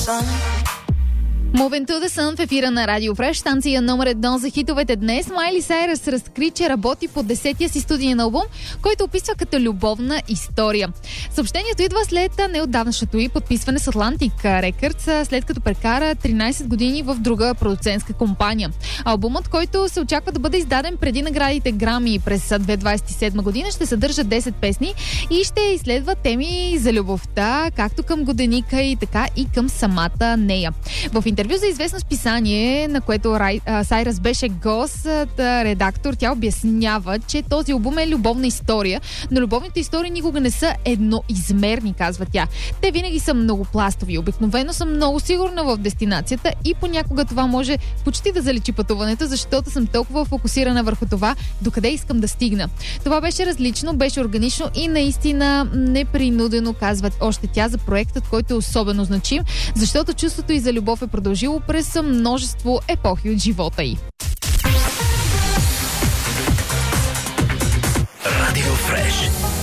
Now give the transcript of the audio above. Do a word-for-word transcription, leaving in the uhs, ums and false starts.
Moving to the Sun в ефира на Радио Фреш, станция номер едно за хитовете днес. Майли Сайръс разкри, че работи по десетия си студиен албум, който описва като любовна история. Съобщението идва след неотдавнашното и подписване с Atlantic Records, след като прекара тринайсет години в друга продуцентска компания. Албумът, който се очаква да бъде издаден преди наградите Грами през две хиляди двайсет и седма година, ще съдържа десет песни и ще изследва теми за любовта, както към годеника и така и към самата нея. В интервю за известно списание, на което Рай, а, Сайръс беше гост, редактор, тя обяснява, че този албум е любовна история, но любовните истории никога не са едноизмерни, казва тя. Те винаги са многопластови. Обикновено съм много сигурна в дестинацията и понякога това може почти да заличи пътуването, защото съм толкова фокусирана върху това, докъде искам да стигна. Това беше различно, беше органично и наистина непринудено, казва още тя, за проектът, който е особено значим, защото чувството и за любов е продължило през множество епохи от живота й. Радио Фреш.